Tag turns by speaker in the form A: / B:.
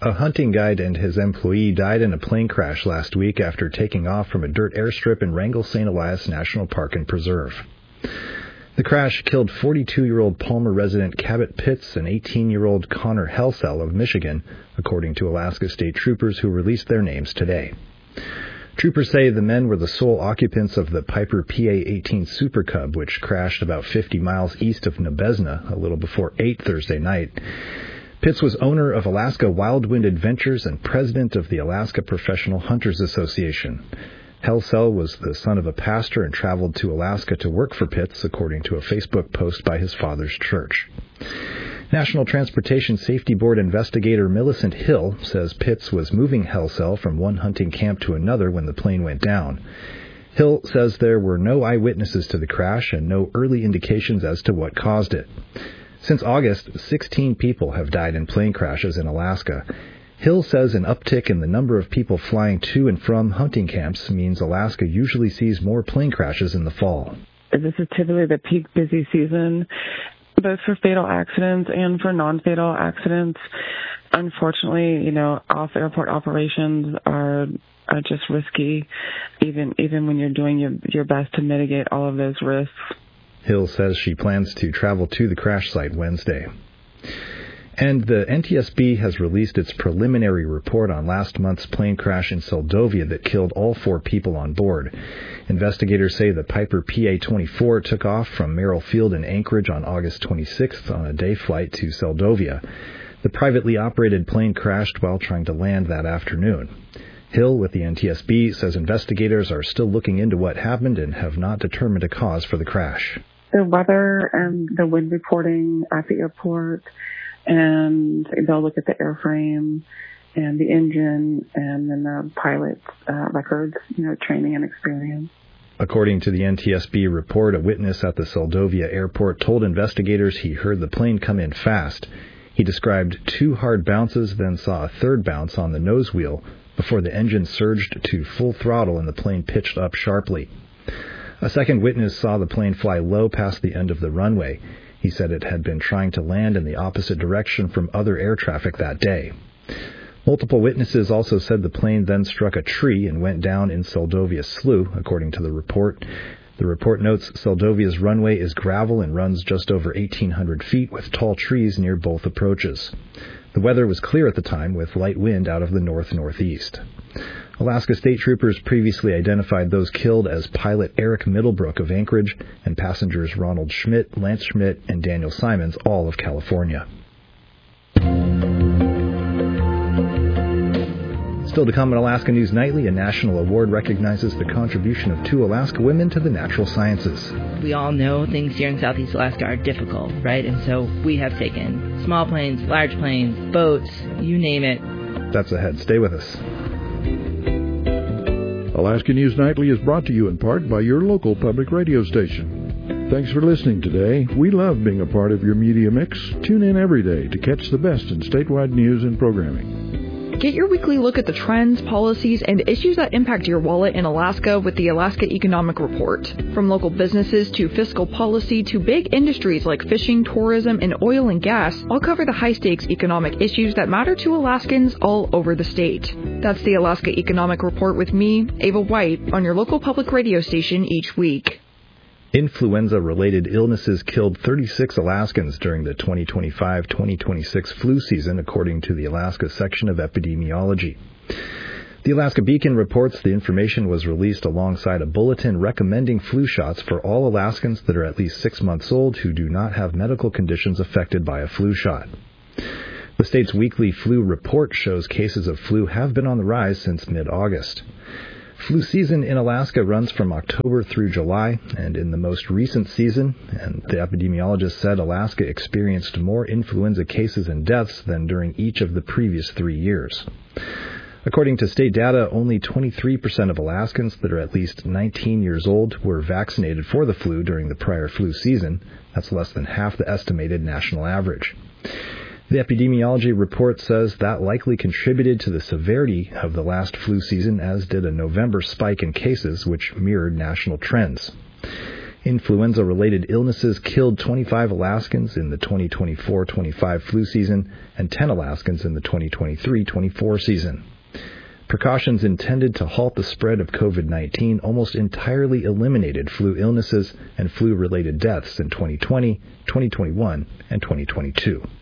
A: A hunting guide and his employee died in a plane crash last week after taking off from a dirt airstrip in Wrangell St. Elias National Park and Preserve. The crash killed 42-year-old Palmer resident Cabot Pitts and 18-year-old Connor Helsell of Michigan, according to Alaska State Troopers who released their names today. Troopers say the men were the sole occupants of the Piper PA-18 Super Cub, which crashed about 50 miles east of Nabesna a little before 8 Thursday night. Pitts was owner of Alaska Wild Wind Adventures and president of the Alaska Professional Hunters Association. Helsell was the son of a pastor and traveled to Alaska to work for Pitts, according to a Facebook post by his father's church. National Transportation Safety Board investigator Millicent Hill says Pitts was moving Helsell from one hunting camp to another when the plane went down. Hill says there were no eyewitnesses to the crash and no early indications as to what caused it. Since August, 16 people have died in plane crashes in Alaska. Hill says an uptick in the number of people flying to and from hunting camps means Alaska usually sees more plane crashes in the fall.
B: This is typically the peak busy season, both for fatal accidents and for non-fatal accidents. Unfortunately, off-airport operations are just risky, even when you're doing your best to mitigate all of those risks.
A: Hill says she plans to travel to the crash site Wednesday. And the NTSB has released its preliminary report on last month's plane crash in Seldovia that killed all 4 people on board. Investigators say the Piper PA-24 took off from Merrill Field in Anchorage on August 26th on a day flight to Seldovia. The privately operated plane crashed while trying to land that afternoon. Hill with the NTSB says investigators are still looking into what happened and have not determined a cause for the crash.
B: The weather and the wind reporting at the airport, and they'll look at the airframe and the engine and then the pilot's records, training and experience.
A: According to the NTSB report, a witness at the Seldovia airport told investigators he heard the plane come in fast. He described 2 hard bounces, then saw a third bounce on the nose wheel before the engine surged to full throttle and the plane pitched up sharply. A second witness saw the plane fly low past the end of the runway. He said it had been trying to land in the opposite direction from other air traffic that day. Multiple witnesses also said the plane then struck a tree and went down in Seldovia Slough, according to the report. The report notes Seldovia's runway is gravel and runs just over 1,800 feet with tall trees near both approaches. The weather was clear at the time with light wind out of the north-northeast. Alaska State Troopers previously identified those killed as pilot Eric Middlebrook of Anchorage and passengers Ronald Schmidt, Lance Schmidt, and Daniel Simons, all of California. Still to come on Alaska News Nightly, a national award recognizes the contribution of 2 Alaska women to the natural sciences.
C: We all know things here in Southeast Alaska are difficult, right? And so we have taken small planes, large planes, boats, you name it.
A: That's ahead. Stay with us.
D: Alaska News Nightly is brought to you in part by your local public radio station. Thanks for listening today. We love being a part of your media mix. Tune in every day to catch the best in statewide news and programming.
E: Get your weekly look at the trends, policies, and issues that impact your wallet in Alaska with the Alaska Economic Report. From local businesses to fiscal policy to big industries like fishing, tourism, and oil and gas, I'll cover the high-stakes economic issues that matter to Alaskans all over the state. That's the Alaska Economic Report with me, Ava White, on your local public radio station each week.
A: Influenza-related illnesses killed 36 Alaskans during the 2025-2026 flu season, according to the Alaska section of epidemiology. The Alaska Beacon reports the information was released alongside a bulletin recommending flu shots for all Alaskans that are at least 6 months old who do not have medical conditions affected by a flu shot. The state's weekly flu report shows cases of flu have been on the rise since mid-August. Flu season in Alaska runs from October through July, and in the most recent season, and the epidemiologist said Alaska experienced more influenza cases and deaths than during each of the previous 3 years. According to state data, only 23% of Alaskans that are at least 19 years old were vaccinated for the flu during the prior flu season. That's less than half the estimated national average. The epidemiology report says that likely contributed to the severity of the last flu season, as did a November spike in cases, which mirrored national trends. Influenza-related illnesses killed 25 Alaskans in the 2024-25 flu season and 10 Alaskans in the 2023-24 season. Precautions intended to halt the spread of COVID-19 almost entirely eliminated flu illnesses and flu-related deaths in 2020, 2021, and 2022.